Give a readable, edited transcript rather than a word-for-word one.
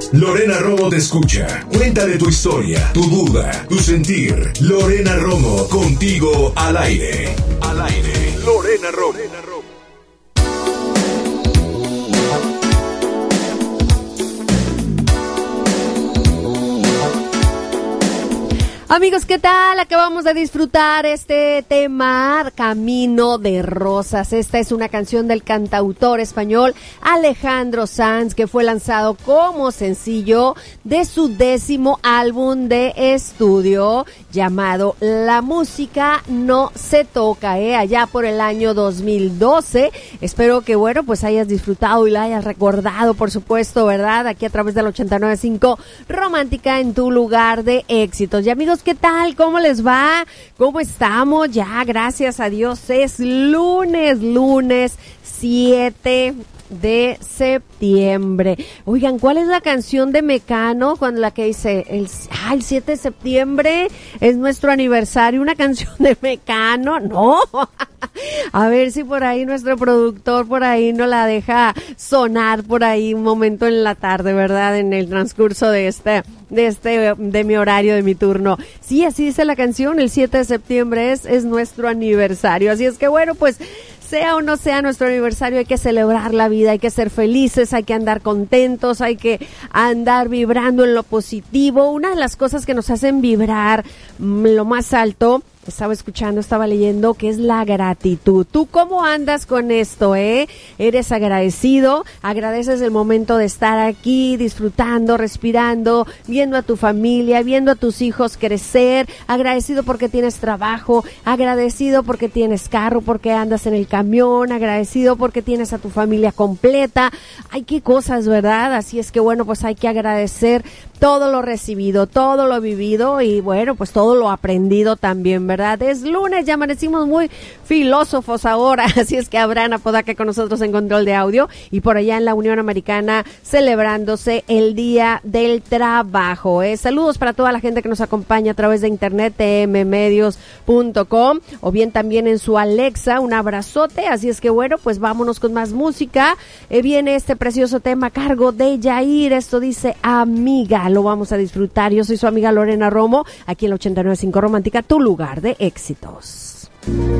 Lorena Romo te escucha. Cuéntale tu historia, tu duda, tu sentir. Lorena Romo, contigo al aire. Al aire. Lorena Romo. Amigos, ¿qué tal? Acabamos de disfrutar este tema, Camino de Rosas. Esta es una canción del cantautor español Alejandro Sanz, que fue lanzado como sencillo de su 10º álbum de estudio llamado La Música No Se Toca, allá por el año 2012. Espero que, bueno, pues hayas disfrutado y la hayas recordado, por supuesto, ¿verdad? Aquí a través del 89.5 Romántica, en tu lugar de éxitos. Y amigos, ¿qué tal? ¿Cómo les va? ¿Cómo estamos? Ya, gracias a Dios, es lunes 7 de septiembre. Oigan, ¿cuál es la canción de Mecano cuando la que dice el 7 de septiembre es nuestro aniversario? ¿Una canción de Mecano? No. A ver si por ahí nuestro productor por ahí no la deja sonar por ahí un momento en la tarde, ¿verdad? En el transcurso de mi horario, de mi turno. Sí, así dice la canción, el 7 de septiembre es nuestro aniversario. Así es que bueno, pues sea o no sea nuestro aniversario, hay que celebrar la vida, hay que ser felices, hay que andar contentos, hay que andar vibrando en lo positivo. Una de las cosas que nos hacen vibrar lo más alto, estaba leyendo, que es la gratitud. ¿Tú cómo andas con esto, ¿Eres agradecido? ¿Agradeces el momento de estar aquí, disfrutando, respirando, viendo a tu familia, viendo a tus hijos crecer? ¿Agradecido porque tienes trabajo? ¿Agradecido porque tienes carro, porque andas en el camión? ¿Agradecido porque tienes a tu familia completa? Ay, qué cosas, ¿verdad? Así es que bueno, pues hay que agradecer todo lo recibido, todo lo vivido y bueno, pues todo lo aprendido también, ¿verdad? Es lunes, ya amanecimos muy filósofos ahora, así es que Abraham Apodaca con nosotros en control de audio y por allá en la Unión Americana celebrándose el Día del Trabajo. Saludos para toda la gente que nos acompaña a través de internet, tmmedios.com o bien también en su Alexa, un abrazote, así es que bueno, pues vámonos con más música. Viene este precioso tema a cargo de Yair, esto dice Amiga. Lo vamos a disfrutar. Yo soy su amiga Lorena Romo, aquí en la 89.5 Romántica, tu lugar de éxitos.